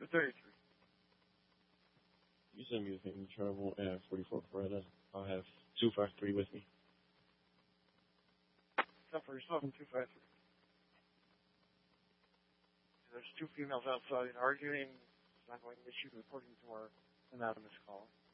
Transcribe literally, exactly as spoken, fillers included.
the thirty-three. You send me the thing. I won't have forty-four Beretta. I'll have two five three with me. Except for yourself and two five three. There's two females outside arguing. It's not going to issue according to our anonymous call.